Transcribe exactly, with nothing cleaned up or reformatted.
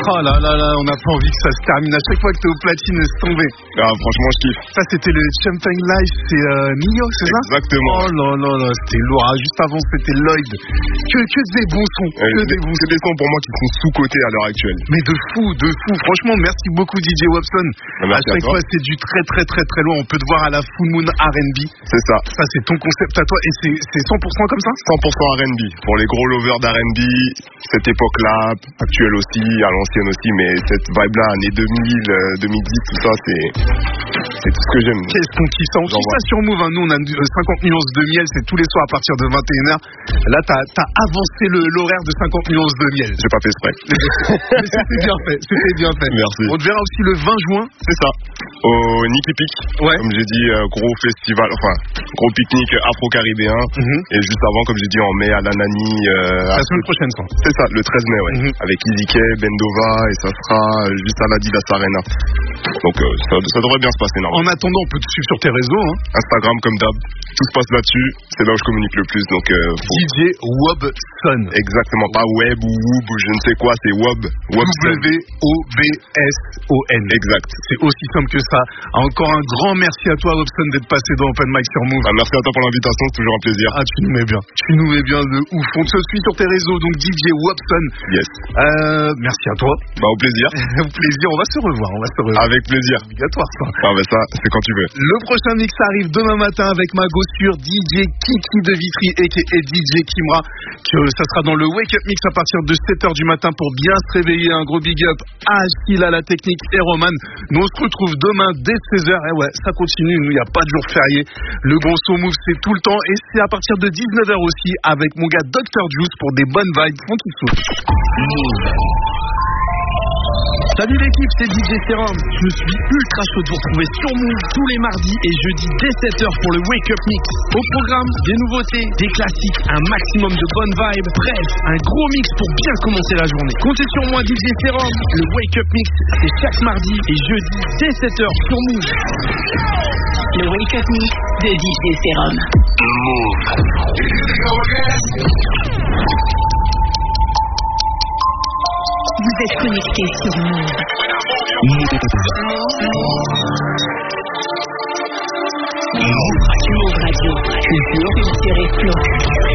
Oh là là là, on n'a pas envie que ça se termine. À chaque fois que t'es au platine, laisse tomber. Ah, franchement, je kiffe. Ça, c'était le Champagne Life, c'est euh, Nio, c'est ça? Exactement. Oh là là là, c'était lourd. Ah, juste avant, c'était Lloyd. Que, que des bons sons. Euh, que des bons c'est des sons pour moi qui sont sous-cotés à l'heure actuelle. Mais de fou, de fou. Franchement, merci beaucoup D J Wobson. Merci à chaque à toi. fois, c'est du très très très très loin. On peut te voir à la Full Moon R and B. C'est ça. Ça, c'est ton concept à toi. Et c'est, c'est cent pour cent comme ça? cent pour cent R and B. Pour les gros lovers d'R and B, cette époque-là, actuelle aussi, à l'ancienne aussi, mais cette vibe-là, années deux mille, deux mille dix, tout ça, c'est, c'est tout ce que j'aime. Qu'est-ce qu'on kiffe ça? On kiffe ça sur Move, hein. Nous, on a cinquante nuances de miel, c'est tous les soirs à partir de vingt et une heures. Là, t'as, t'as avancé le, l'horaire de cinquante nuances de miel. J'ai pas fait exprès. Mais c'était bien fait, c'était bien fait. Merci. On te verra aussi le vingt juin. C'est ça. Au Nicky Pick. Ouais. Comme j'ai dit, euh, gros festival, enfin, gros pique-nique afro-caribéen. Mm-hmm. Et juste avant, comme j'ai dit, en mai à l'Anani. Euh, La semaine prochaine, ça. C'est ça, le treize mai, ouais. Mm-hmm. Avec Easy K, Bendova, et ça sera juste à l'Adidas Arena. Donc, euh, ça, ça devrait bien se passer, normalement. En attendant, on peut te suivre sur tes réseaux, hein. Instagram, comme d'hab. Tout se passe là-dessus. C'est là où je communique le plus. Donc, euh, faut... D J Wobson. Exactement. Pas Web ou Woob ou je ne sais quoi, c'est Wob. Wobson. W O B S O N. Exact. C'est aussi simple que ça. Encore un grand merci à toi, Wobson, d'être passé dans Open Mic sur Move. Ah, merci à toi pour l'invitation, c'est toujours un plaisir. Ah, tu nous mets bien. Tu nous mets bien de ouf. On te suit sur tes réseaux, donc D J Wobson. Yes. Euh, merci à toi. Bah, au plaisir. Au plaisir. On va se revoir. On va se revoir. Avec plaisir. C'est obligatoire, ça. Ah, bah, ça, c'est quand tu veux. Le prochain mix arrive demain matin avec Mago sur D J Kiki de Vitry et D J Kimra. Que ça sera dans le Wake Up Mix à partir de sept heures du matin pour bien se réveiller. Un gros big up à Achille, à la technique et Roman. Nous on se retrouve demain dès seize heures. Et ouais, ça continue. Nous, il n'y a pas de jour férié. Le gros son Move, c'est tout le temps. Et c'est à partir de dix-neuf heures aussi avec mon gars docteur Juice pour des bonnes vibes. Tranquille sous. Salut l'équipe, c'est D J Serum. Je suis ultra chaud de vous retrouver sur Move tous les mardis et jeudis dès sept heures pour le Wake Up Mix. Au programme, des nouveautés, des classiques, un maximum de bonnes vibes. Bref, un gros mix pour bien commencer la journée. Comptez sur moi, D J Serum. Le Wake Up Mix, c'est chaque mardi et jeudi dès sept heures sur Move. Le Wake Up Mix de D J Serum. Move. Vous êtes connectés sur Move. Move. Move Radio. Culture, culture et flow.